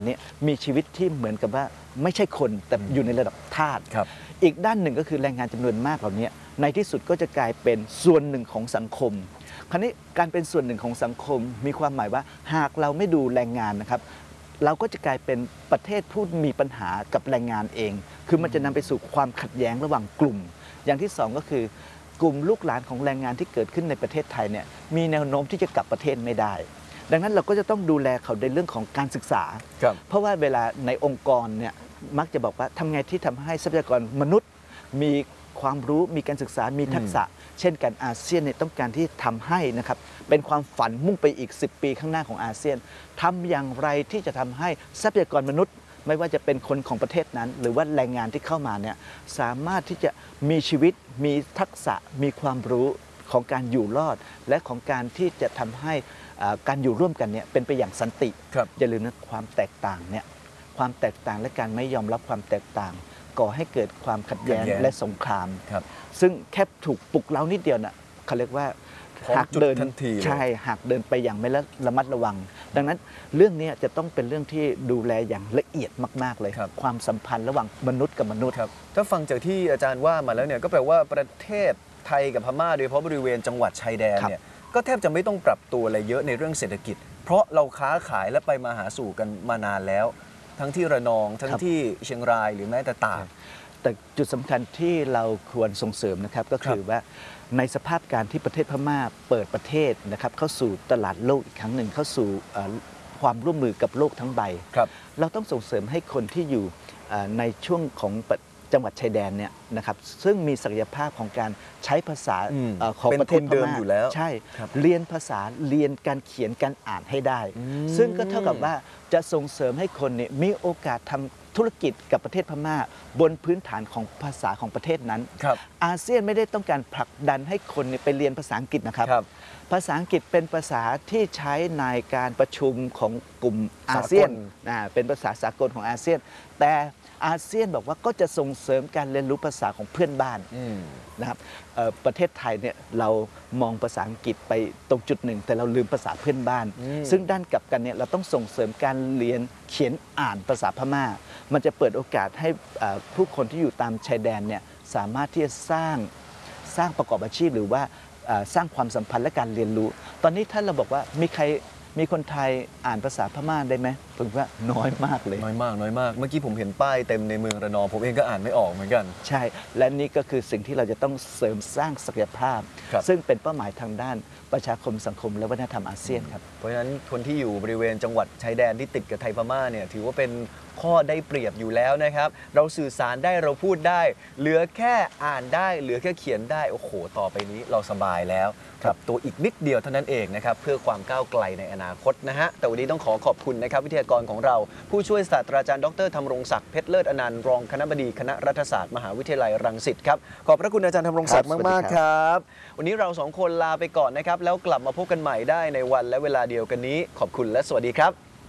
เนี่ยมีชีวิตที่เหมือนกับว่าไม่ใช่คนแต่อยู่ในระดับทาสอีกด้านหนึ่งก็คือแรงงานจำนวนมากเหล่านี้ในที่สุดก็จะกลายเป็นส่วนหนึ่งของสังคมคราวนี้การเป็นส่วนหนึ่งของสังคมมีความหมายว่าหากเราไม่ดูแรงงานนะครับเราก็จะกลายเป็นประเทศผู้มีปัญหากับแรงงานเองคือมันจะนำไปสู่ความขัดแย้งระหว่างกลุ่มอย่างที่สองก็คือกลุ่มลูกหลานของแรงงานที่เกิดขึ้นในประเทศไทยเนี่ยมีแนวโน้มที่จะกลับประเทศไม่ได้ดังนั้นเราก็จะต้องดูแลเขาในเรื่องของการศึกษาเพราะว่าเวลาในองค์กรเนี่ยมักจะบอกว่าทำไงที่ทำให้ทรัพยากรมนุษย์มีความรู้มีการศึกษามีทักษะเช่นกันอาเซียนเนี่ยต้องการที่ทำให้นะครับเป็นความฝันมุ่งไปอีก10 ปีข้างหน้าของอาเซียนทำอย่างไรที่จะทำให้ทรัพยากรมนุษย์ไม่ว่าจะเป็นคนของประเทศนั้นหรือว่าแรงงานที่เข้ามาเนี่ยสามารถที่จะมีชีวิตมีทักษะมีความรู้ของการอยู่รอดและของการที่จะทำให้การอยู่ร่วมกันเนี่ยเป็นไปอย่างสันติอย่าลืมนะความแตกต่างเนี่ยความแตกต่างและการไม่ยอมรับความแตกต่างก่อให้เกิดความขัดแย้งและสงครามซึ่งแค่ถูกปลุกเร้านิดเดียวน่ะเขาเรียกว่าหากเดินใช่หากเดินไปอย่างไม่ระมัดระวังดังนั้นเรื่องนี้จะต้องเป็นเรื่องที่ดูแลอย่างละเอียดมากๆเลยความสัมพันธ์ระหว่างมนุษย์กับมนุษย์ถ้าฟังจากที่อาจารย์ว่ามาแล้วเนี่ยก็แปลว่าประเทศไทยกับพม่าโดยเฉพาะบริเวณจังหวัดชายแดนเนี่ยก็แทบจะไม่ต้องปรับตัวอะไรเยอะในเรื่องเศรษฐกิจเพราะเราค้าขายและไปมาหาสู่กันมานานแล้วทั้งที่ระนองทั้งที่เชียงรายหรือแม้แต่ตากแต่จุดสำคัญที่เราควรส่งเสริมนะครับก็คือว่าในสภาพการที่ประเทศพม่าเปิดประเทศนะครับเข้าสู่ตลาดโลกอีกครั้งหนึ่งเข้าสู่ความร่วมมือกับโลกทั้งใบเราต้องส่งเสริมให้คนที่อยู่ในช่วงของจังหวัดชายแดนเนี่ยนะครับซึ่งมีศักยภาพของการใช้ภาษาของประเทศพม่าอยู่แล้วใช่เรียนภาษาเรียนการเขียนการอ่านให้ได้ซึ่งก็เท่ากับว่าจะส่งเสริมให้คนเนี่ยมีโอกาสทำธุรกิจกับประเทศพม่าบนพื้นฐานของภาษาของประเทศนั้นอาเซียนไม่ได้ต้องการผลักดันให้คนไปเรียนภาษาอังกฤษนะครับภาษาอังกฤษเป็นภาษาที่ใช้ในการประชุมของกลุ่มอาเซียนเป็นภาษาสากลของอาเซียนแต่อาเซียนบอกว่าก็จะส่งเสริมการเรียนรู้ภาษาของเพื่อนบ้านนะครับประเทศไทยเนี่ยเรามองภาษาอังกฤษไปตรงจุดหนึ่งแต่เราลืมภาษาเพื่อนบ้านซึ่งด้านกลับกันเนี่ยเราต้องส่งเสริมการเรียนเขียนอ่านภาษาพม่ามันจะเปิดโอกาสให้ผู้คนที่อยู่ตามชายแดนเนี่ยสามารถที่จะสร้างประกอบอาชีพหรือว่าสร้างความสัมพันธ์และการเรียนรู้ตอนนี้ท่านเราบอกว่ามีคนไทยอ่านภาษาพม่าได้ไหมผมว่าน้อยมากเลยน้อยมากเมื่อกี้ผมเห็นป้ายเต็มในเมืองระนองผมเองก็อ่านไม่ออกเหมือนกันใช่และนี่ก็คือสิ่งที่เราจะต้องเสริมสร้างศักยภาพซึ่งเป็นเป้าหมายทางด้านประชาคมสังคมและวัฒนธรรมอาเซียนครับเพราะฉะนั้นคนที่อยู่บริเวณจังหวัดชายแดนที่ติดกับไทยพม่าเนี่ยถือว่าเป็นข้อได้เปรียบอยู่แล้วนะครับเราสื่อสารได้เราพูดได้เหลือแค่อ่านได้เหลือแค่เขียนได้โอ้โหต่อไปนี้เราสบายแล้วครับตัวอีกนิดเดียวเท่านั้นเองนะครับเพื่อความก้าวไกลในอนาคตนะฮะแต่วันนี้ต้องขอบคุณนะครับวิทยากรของเราผู้ช่วยศาสตราจารย์ดร.ธำรงศักดิ์เพชรเลิศอนันต์รองคณบดีคณะรัฐศาสตร์มหาวิทยาลัยรังสิตครับขอบพระคุณอาจารย์ธำรงศักดิ์มากๆครับวันนี้เรา2 คนลาไปก่อนนะครับแล้วกลับมาพบกันใหม่ได้ในวันและเวลาเดียวกันนี้ขอบคุณและสวัสดีครับ